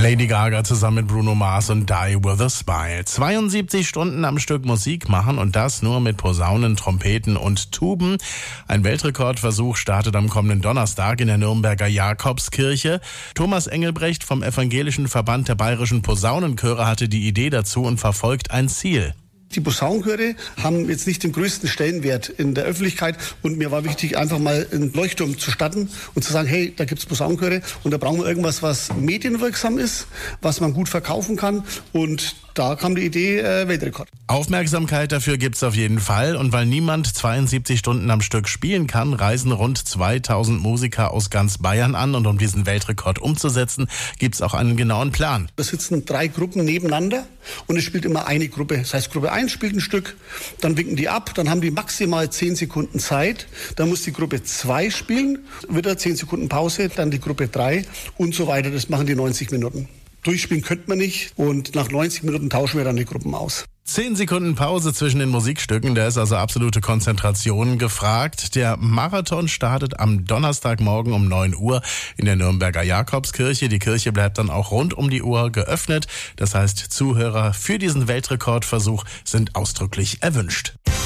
Lady Gaga zusammen mit Bruno Mars und Die With A Smile. 72 Stunden am Stück Musik machen und das nur mit Posaunen, Trompeten und Tuben. Ein Weltrekordversuch startet am kommenden Donnerstag in der Nürnberger Jakobskirche. Thomas Engelbrecht vom Evangelischen Verband der Bayerischen Posaunenchöre hatte die Idee dazu und verfolgt ein Ziel. Die Posaunenchöre haben jetzt nicht den größten Stellenwert in der Öffentlichkeit und mir war wichtig, einfach mal einen Leuchtturm zu starten und zu sagen, hey, da gibt's Posaunenchöre und da brauchen wir irgendwas, was medienwirksam ist, was man gut verkaufen kann und da kam die Idee Weltrekord. Aufmerksamkeit dafür gibt's auf jeden Fall und weil niemand 72 Stunden am Stück spielen kann, reisen rund 2000 Musiker aus ganz Bayern an und um diesen Weltrekord umzusetzen, gibt's auch einen genauen Plan. Da sitzen 3 Gruppen nebeneinander und es spielt immer eine Gruppe. Das heißt, Gruppe 1 spielt ein Stück, dann winken die ab, dann haben die maximal 10 Sekunden Zeit, dann muss die Gruppe 2 spielen, wieder 10 Sekunden Pause, dann die Gruppe 3 und so weiter. Das machen die 90 Minuten. Durchspielen könnte man nicht und nach 90 Minuten tauschen wir dann die Gruppen aus. 10 Sekunden Pause zwischen den Musikstücken, da ist also absolute Konzentration gefragt. Der Marathon startet am Donnerstagmorgen um 9 Uhr in der Nürnberger Jakobskirche. Die Kirche bleibt dann auch rund um die Uhr geöffnet. Das heißt, Zuhörer für diesen Weltrekordversuch sind ausdrücklich erwünscht.